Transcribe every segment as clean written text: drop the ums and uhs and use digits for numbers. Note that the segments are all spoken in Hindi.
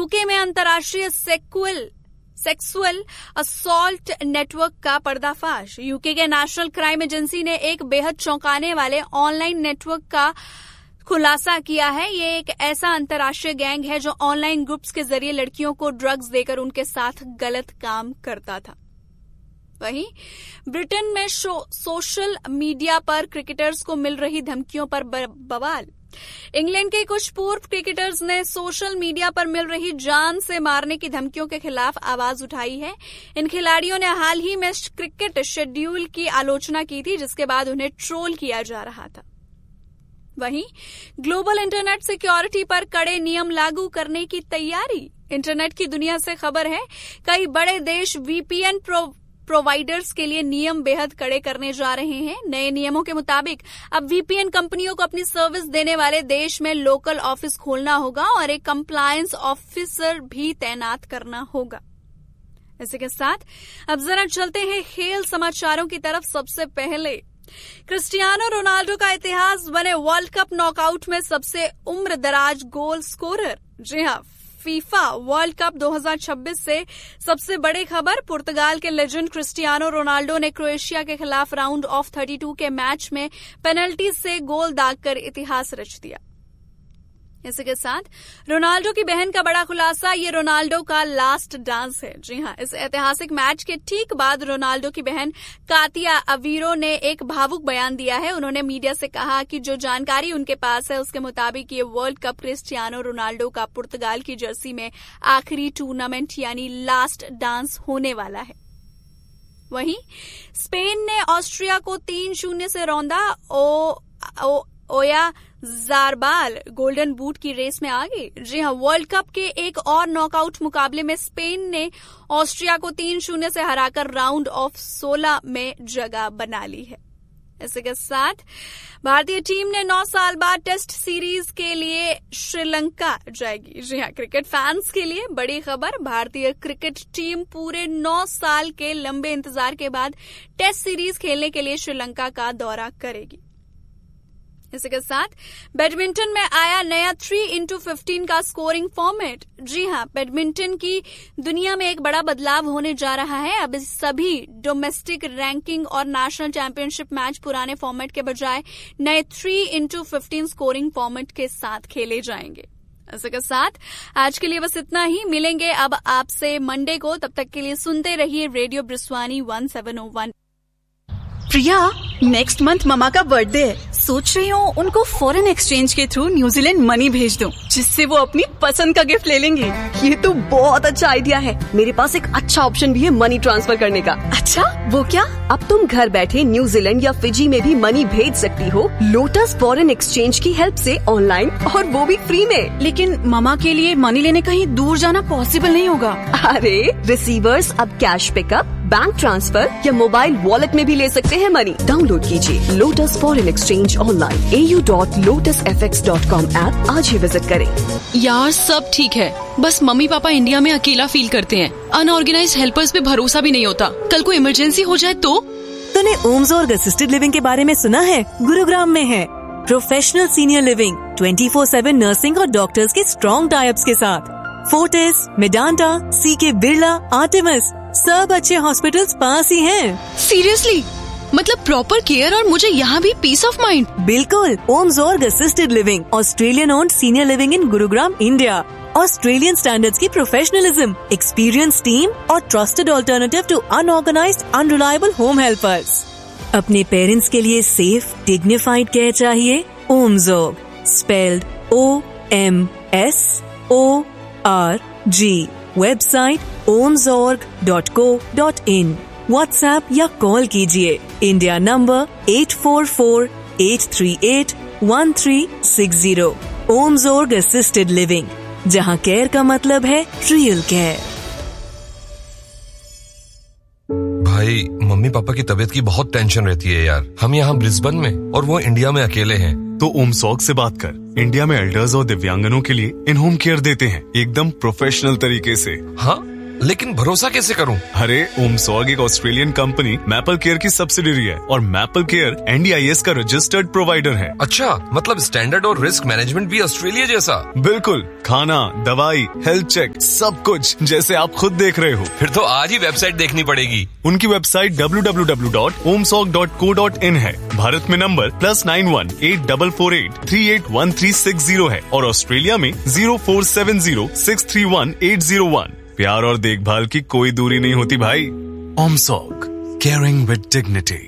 यूके में अंतर्राष्ट्रीय सेक्सुअल असॉल्ट नेटवर्क का पर्दाफाश। यूके के नेशनल क्राइम एजेंसी ने एक बेहद चौंकाने वाले ऑनलाइन नेटवर्क का खुलासा किया है। ये एक ऐसा अंतर्राष्ट्रीय गैंग है जो ऑनलाइन ग्रुप्स के जरिए लड़कियों को ड्रग्स देकर उनके साथ गलत काम करता था। वहीं ब्रिटेन में सोशल मीडिया पर क्रिकेटर्स को मिल रही धमकियों पर बवाल। इंग्लैंड के कुछ पूर्व क्रिकेटर्स ने सोशल मीडिया पर मिल रही जान से मारने की धमकियों के खिलाफ आवाज उठाई है। इन खिलाड़ियों ने हाल ही में क्रिकेट शेड्यूल की आलोचना की थी, जिसके बाद उन्हें ट्रोल किया जा रहा था। वहीं ग्लोबल इंटरनेट सिक्योरिटी पर कड़े नियम लागू करने की तैयारी। इंटरनेट की दुनिया से खबर है, कई बड़े देश वीपीएन प्रोवाइडर्स के लिए नियम बेहद कड़े करने जा रहे हैं। नए नियमों के मुताबिक अब वीपीएन कंपनियों को अपनी सर्विस देने वाले देश में लोकल ऑफिस खोलना होगा और एक कंप्लायंस ऑफिसर भी तैनात करना होगा। इसी के साथ अब जरा चलते हैं खेल समाचारों की तरफ। सबसे पहले क्रिस्टियानो रोनाल्डो का इतिहास बने वर्ल्ड कप नॉकआउट में सबसे उम्रदराज गोल स्कोरर। जी हां, फीफा वर्ल्ड कप 2026 से सबसे बड़ी खबर। पुर्तगाल के लेजेंड क्रिस्टियानो रोनाल्डो ने क्रोएशिया के खिलाफ राउंड ऑफ 32 के मैच में पेनल्टी से गोल दागकर इतिहास रच दिया। इसी के साथ रोनाल्डो की बहन का बड़ा खुलासा, ये रोनाल्डो का लास्ट डांस है। जी हां, इस ऐतिहासिक मैच के ठीक बाद रोनाल्डो की बहन कातिया अवीरो ने एक भावुक बयान दिया है। उन्होंने मीडिया से कहा कि जो जानकारी उनके पास है उसके मुताबिक ये वर्ल्ड कप क्रिस्टियानो रोनाल्डो का पुर्तगाल की जर्सी में आखिरी टूर्नामेंट यानी लास्ट डांस होने वाला है। वहीं स्पेन ने ऑस्ट्रिया को 3-0 से रौंदा। ओया ज़ारबाल गोल्डन बूट की रेस में आगे। जी हां, वर्ल्ड कप के एक और नॉकआउट मुकाबले में स्पेन ने ऑस्ट्रिया को 3-0 से हराकर राउंड ऑफ 16 में जगह बना ली है। इसी के साथ भारतीय टीम ने 9 साल बाद टेस्ट सीरीज के लिए श्रीलंका जाएगी। जी हां, क्रिकेट फैंस के लिए बड़ी खबर। भारतीय क्रिकेट टीम पूरे 9 साल के लंबे इंतजार के बाद टेस्ट सीरीज खेलने के लिए श्रीलंका का दौरा करेगी। इसी के साथ बैडमिंटन में आया नया 3x15 का स्कोरिंग फॉर्मेट। जी हां, बैडमिंटन की दुनिया में एक बड़ा बदलाव होने जा रहा है। अब सभी डोमेस्टिक रैंकिंग और नेशनल चैंपियनशिप मैच पुराने फॉर्मेट के बजाय नए 3x15 स्कोरिंग फॉर्मेट के साथ खेले जाएंगे। इसी के साथ आज के लिए बस इतना ही। मिलेंगे अब आपसे मंडे को, तब तक के लिए सुनते रहिए रेडियो ब्रिस्वानी 1701। प्रिया, नेक्स्ट मंथ ममा का बर्थडे है। सोच रही हूँ उनको फॉरेन एक्सचेंज के थ्रू न्यूजीलैंड मनी भेज दूँ, जिससे वो अपनी पसंद का गिफ्ट ले लेंगे। ये तो बहुत अच्छा आइडिया है। मेरे पास एक अच्छा ऑप्शन भी है मनी ट्रांसफर करने का। अच्छा, वो क्या? अब तुम घर बैठे न्यूजीलैंड या फिजी में भी मनी भेज सकती हो लोटस फॉरेन एक्सचेंज की हेल्प से ऑनलाइन, और वो भी फ्री में। लेकिन ममा के लिए मनी लेने कहीं दूर जाना पॉसिबल नहीं होगा। अरे, रिसीवर्स अब कैश पिकअप, बैंक ट्रांसफर या मोबाइल वॉलेट में भी ले सकते हैं मनी। डाउनलोड कीजिए lotus foreign exchange online au.lotusfx.com app आज ही विजिट करें। यार सब ठीक है, बस मम्मी पापा इंडिया में अकेला फील करते हैं। अनऑर्गेनाइज्ड हेल्पर्स पे भरोसा भी नहीं होता। कल को इमरजेंसी हो जाए तो? तूने ओम्सोर्ग असिस्टेड लिविंग के बारे में सुना है? गुरुग्राम में है प्रोफेशनल सीनियर लिविंग, 24/7 नर्सिंग और डॉक्टर्स के स्ट्रॉन्ग टाइप्स के साथ। फोर्टिस, मेडांटा, सीके बिरला, आर्टेमिस, सब अच्छे हॉस्पिटल्स पास ही हैं। सीरियसली? मतलब प्रॉपर केयर और मुझे यहाँ भी पीस ऑफ माइंड। बिल्कुल। ओम्सोर्ग assisted living, Australian owned senior living in Gurugram, India. Australian standards की प्रोफेशनलिज्म, एक्सपीरियंस टीम और trusted alternative to unorganised unreliable home helpers. अपने पेरेंट्स के लिए सेफ डिग्निफाइड केयर चाहिए? ओम्सोर्ग, spelled OMSORG। Website omsorg.co.in। WhatsApp या कॉल कीजिए। India number 844-838-1360। ओम्सोर्ग असिस्टेड लिविंग, जहां केयर का मतलब है रियल केयर। भाई, मम्मी पापा की तबीयत की बहुत टेंशन रहती है यार। हम यहाँ ब्रिस्बेन में और वो इंडिया में अकेले हैं। तो ओम्सोर्ग से बात कर। इंडिया में एल्डर्स और दिव्यांगनों के लिए इन होम केयर देते हैं, एकदम प्रोफेशनल तरीके से। हाँ, लेकिन भरोसा कैसे करूं? अरे ओमसॉग एक ऑस्ट्रेलियन कंपनी मैपल केयर की सब्सिडियरी है और मैपल केयर NDIS का रजिस्टर्ड प्रोवाइडर है। अच्छा, मतलब स्टैंडर्ड और रिस्क मैनेजमेंट भी ऑस्ट्रेलिया जैसा? बिल्कुल, खाना, दवाई, हेल्थ चेक, सब कुछ जैसे आप खुद देख रहे हो। फिर तो आज ही वेबसाइट देखनी पड़ेगी। उनकी वेबसाइट www.omsog.co.in है। भारत में नंबर +91 8448 381360 है और ऑस्ट्रेलिया में 0470 631 801। प्यार और देखभाल की कोई दूरी नहीं होती भाई। ओमसॉग, केयरिंग विद डिग्निटी।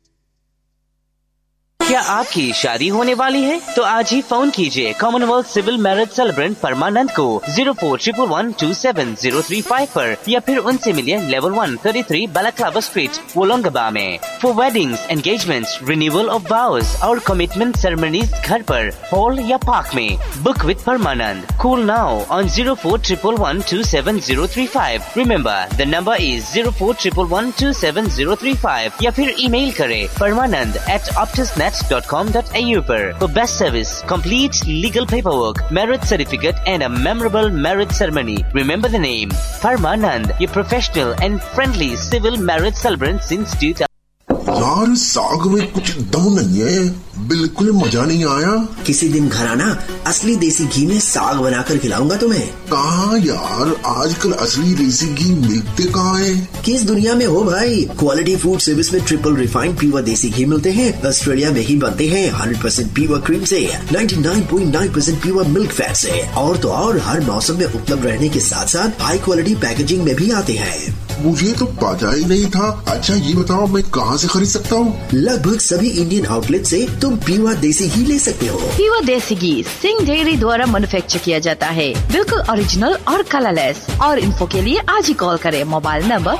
क्या आपकी शादी होने वाली है? तो आज ही फोन कीजिए कॉमनवेल्थ सिविल मैरिज सेलिब्रेंट परमानंद को 0411127035 पर या फिर उनसे मिलिए लेवल 1 33 बालाक्लावा स्ट्रीट वोलोंगबा में। For weddings, engagements, renewal of वाउज और कमिटमेंट सेरेमनीज घर पर, हॉल या पार्क में। Book with Parmanand. Call now on 0411127035। Remember the number is 0411127035 या फिर ईमेल करें permanand@optusnet.com.au पर। For best service, complete legal paperwork, marriage certificate and a memorable marriage ceremony. Remember the name, Parmanand, your professional and friendly civil marriage celebrant since 2000. यार साग में कुछ दम नहीं है, बिल्कुल मजा नहीं आया। किसी दिन घर आना, असली देसी घी में साग बनाकर खिलाऊंगा तुम्हें। कहाँ यार, आजकल असली देसी घी मिलते कहाँ है? किस दुनिया में हो भाई? क्वालिटी फूड सर्विस में ट्रिपल रिफाइंड प्योर देसी घी मिलते हैं। ऑस्ट्रेलिया में ही बनते हैं 100% प्योर क्रीम से, 99.9% प्योर मिल्क फैट से। और तो और हर मौसम में उपलब्ध रहने के साथ साथ हाई क्वालिटी पैकेजिंग में भी आते हैं। मुझे तो पता ही नहीं था। अच्छा ये बताओ मैं कहाँ से खरीद सकता हूँ? लगभग सभी इंडियन आउटलेट से तुम प्योर देसी घी ले सकते हो। प्योर देसी घी सिंह डेयरी द्वारा मैन्युफैक्चर किया जाता है, बिल्कुल ओरिजिनल और कलरलेस। और इन्फो के लिए आज ही कॉल करें मोबाइल नंबर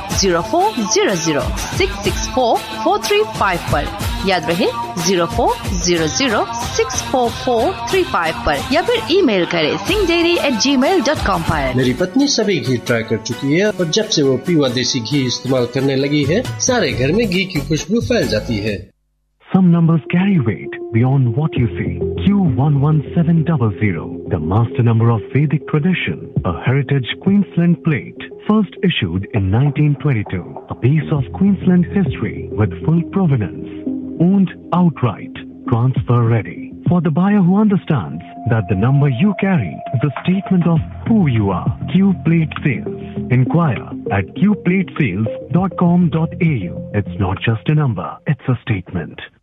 0400-664-4355 पर। याद रहे 0400-644-35 पर या फिर ईमेल करें singhdairy@gmail.com पर। मेरी पत्नी सभी घी ट्राई कर चुकी है और जब से वो प्योर देसी घी इस्तेमाल करने लगी है, सारे घर में घी की खुशबू फैल जाती है। Some numbers carry weight beyond what you see. Q11700, the master number of Vedic tradition, a heritage Queensland plate, first issued in 1922. A piece of Queensland history with full provenance, owned outright, transfer ready. For the buyer who understands that the number you carry is a statement of who you are. Q Plate Sales. Inquire at qplatesales.com.au. It's not just a number, it's a statement.